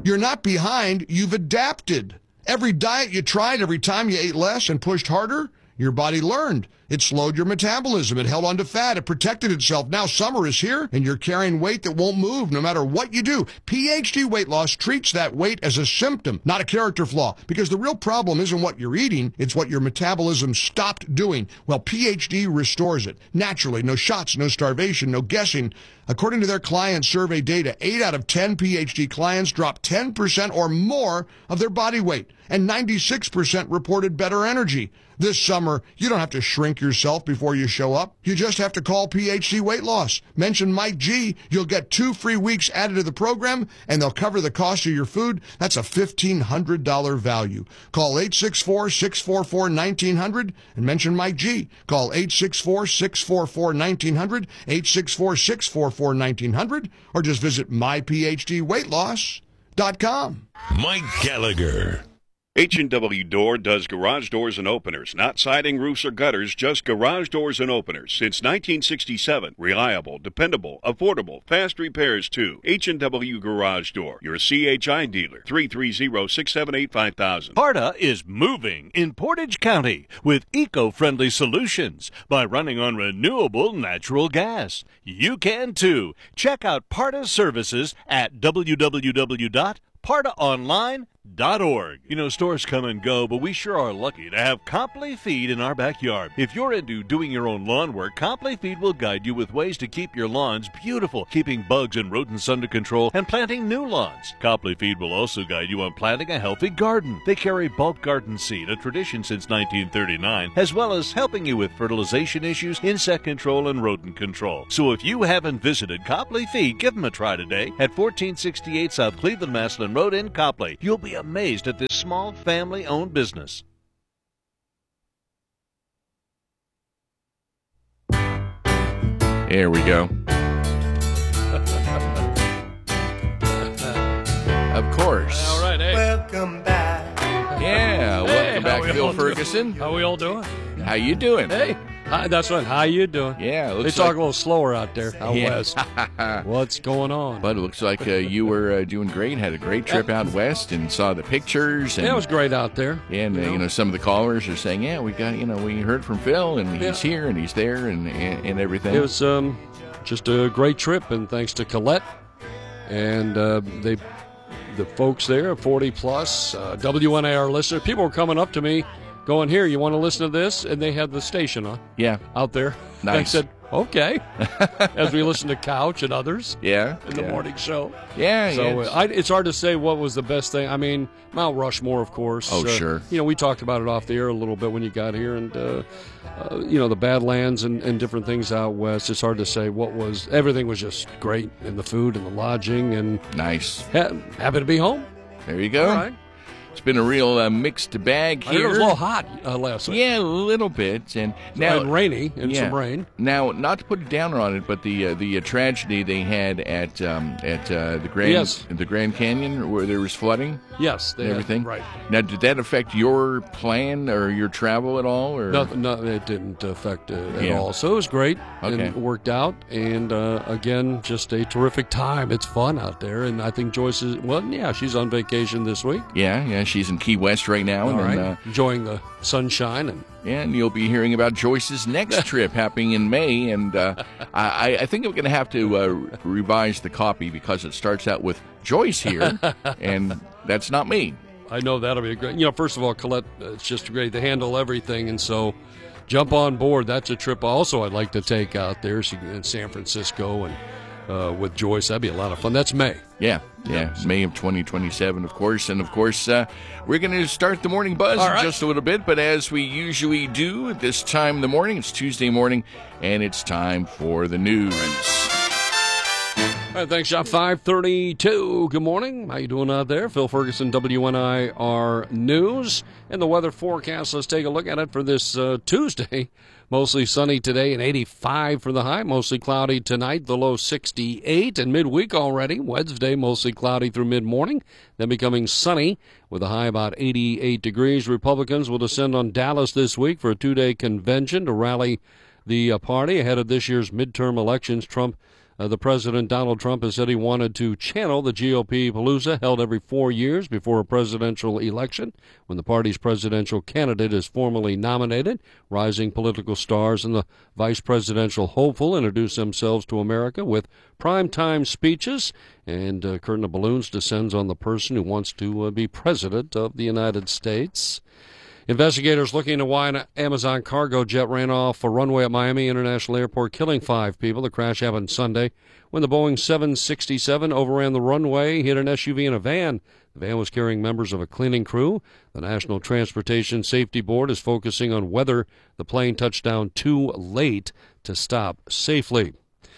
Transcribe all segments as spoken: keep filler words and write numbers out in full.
You're not behind, you've adapted. Every diet you tried, every time you ate less and pushed harder, your body learned. It slowed your metabolism. It held on to fat. It protected itself. Now summer is here, and you're carrying weight that won't move no matter what you do. P H D Weight Loss treats that weight as a symptom, not a character flaw, because the real problem isn't what you're eating, it's what your metabolism stopped doing. Well, P H D restores it. Naturally, no shots, no starvation, no guessing. According to their client survey data, eight out of ten P H D clients dropped ten percent or more of their body weight, and ninety-six percent reported better energy. This summer, you don't have to shrink yourself before you show up. You just have to call P H D Weight Loss. Mention Mike G. You'll get two free weeks added to the program, and they'll cover the cost of your food. That's a fifteen hundred dollars value. Call eight six four, six four four, one nine zero zero and mention Mike G. Call eight six four, six four four, one nine zero zero, eight six four, six four four, one nine zero zero, or just visit my p h d weight loss dot com. Mike Gallagher. H and W Door does garage doors and openers, not siding, roofs, or gutters, just garage doors and openers. Since nineteen sixty-seven, reliable, dependable, affordable, fast repairs too. H and W Garage Door, your C H I dealer, three three zero, six seven eight, five thousand. Parta is moving in Portage County with eco-friendly solutions by running on renewable natural gas. You can too. Check out Parta's services at w w w dot parta online dot org. You know, stores come and go, but we sure are lucky to have Copley Feed in our backyard. If you're into doing your own lawn work, Copley Feed will guide you with ways to keep your lawns beautiful, keeping bugs and rodents under control, and planting new lawns. Copley Feed will also guide you on planting a healthy garden. They carry bulk garden seed, a tradition since nineteen thirty-nine, as well as helping you with fertilization issues, insect control, and rodent control. So if you haven't visited Copley Feed, give them a try today at fourteen sixty-eight South Cleveland Maslin Road in Copley. You'll be amazed at this small family-owned business. There we go. Of course. All right, hey. Welcome back. Yeah, welcome back, we Phil all doing? Ferguson. How we all doing? How you doing? Hey, hi, that's right. How you doing? Yeah, it They looks talk like, a little slower out there out Yeah. west. What's going on? but it looks like uh, you were uh, doing great. Had a great trip out west and saw the pictures. And, Yeah, it was great out there. and uh, you know. you know, some of the callers are saying, "Yeah, we got you know, we heard from Phil, and he's Yeah. here, and he's there, and and, and everything." It was um, just a great trip, and thanks to Colette and uh, they, the folks there, forty plus uh, W N A R listeners. People were coming up to me, going, "Here, you want to listen to this?" And they had the station on yeah, out there. Nice. I said, "Okay," as we listened to Couch and others yeah, in the yeah. morning show. Yeah, So yeah, uh, it's- I, it's hard to say what was the best thing. I mean, Mount Rushmore, of course. Oh, Uh, sure. You know, we talked about it off the air a little bit when you got here, and uh, uh, you know, the Badlands and, and different things out west. It's hard to say what was. Everything was just great, and the food and the lodging, and nice. ha- happy to be home. There you go. All right. It's been a real uh, mixed bag I heard here. it was a little hot uh, last week. Yeah, a little bit, and now and rainy and yeah. some rain. Now, not to put a downer on it, but the uh, the uh, tragedy they had at um, at uh, the Grand Yes. the Grand Canyon where there was flooding Yes, they and had- everything. right. Now, did that affect your plan or your travel at all? Or No, no, it didn't affect it at Yeah. all. So it was great and Okay. it worked out. And uh, again, just a terrific time. It's fun out there. And I think Joyce is, well, yeah, she's on vacation this week. Yeah, yeah, she's in Key West right now, All and right. then, uh, Enjoying the sunshine. And and you'll be hearing about Joyce's next trip happening in May. And uh, I, I think I'm going to have to uh, revise the copy because it starts out with Joyce here, and that's not me. I know that'll be a great, you know, first of all, Colette, uh, it's just great. They handle everything. And so jump on board. That's a trip also I'd like to take out there. She, in San Francisco and uh, with Joyce. That'd be a lot of fun. That's May. Yeah, yeah, May of twenty twenty-seven, of course. And, of course, uh, we're going to start the morning buzz All in right. just a little bit. But as we usually do at this time in the morning, it's Tuesday morning, and it's time for the news. All right, thanks, John. five thirty-two. Good morning. How you doing out there? Phil Ferguson, W N I R News. And the weather forecast, let's take a look at it for this uh, Tuesday. Mostly sunny today and eighty-five for the high. Mostly cloudy tonight, the low sixty-eight. And midweek already, Wednesday, mostly cloudy through mid-morning. Then becoming sunny with a high about eighty-eight degrees. Republicans will descend on Dallas this week for a two-day convention to rally the uh, party ahead of this year's midterm elections. Trump Uh, the president, Donald Trump, has said he wanted to channel the G O P Palooza held every four years before a presidential election, when the party's presidential candidate is formally nominated. Rising political stars and the vice presidential hopeful introduce themselves to America with primetime speeches, and uh, curtain of balloons descends on the person who wants to uh, be president of the United States. Investigators looking into why an Amazon cargo jet ran off a runway at Miami International Airport, killing five people. The crash happened Sunday when the Boeing seven sixty-seven overran the runway, hit an S U V and a van. The van was carrying members of a cleaning crew. The National Transportation Safety Board is focusing on whether the plane touched down too late to stop safely.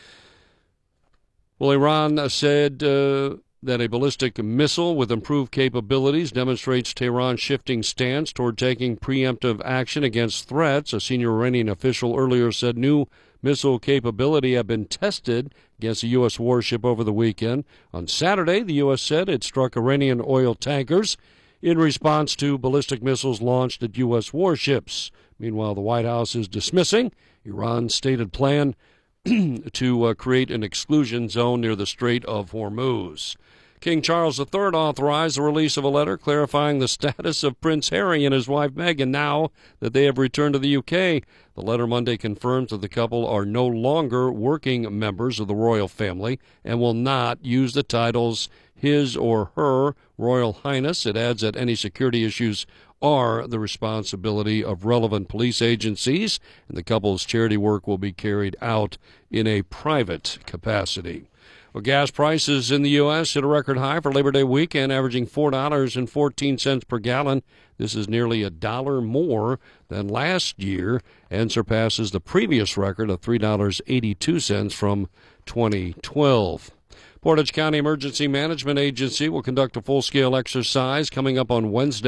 Well, Iran said uh, that a ballistic missile with improved capabilities demonstrates Tehran's shifting stance toward taking preemptive action against threats. A senior Iranian official earlier said new missile capability had been tested against a U S warship over the weekend. On Saturday, the U S said it struck Iranian oil tankers in response to ballistic missiles launched at U S warships. Meanwhile, the White House is dismissing Iran's stated plan to uh, create an exclusion zone near the Strait of Hormuz. King Charles the Third authorized the release of a letter clarifying the status of Prince Harry and his wife Meghan now that they have returned to the U K. The letter Monday confirms that the couple are no longer working members of the royal family and will not use the titles His or Her Royal Highness. It adds that any security issues are the responsibility of relevant police agencies, and the couple's charity work will be carried out in a private capacity. Well, gas prices in the U S hit a record high for Labor Day weekend, averaging four dollars and fourteen cents per gallon. This is nearly a dollar more than last year and surpasses the previous record of three dollars and eighty-two cents from twenty twelve. Portage County Emergency Management Agency will conduct a full-scale exercise coming up on Wednesday.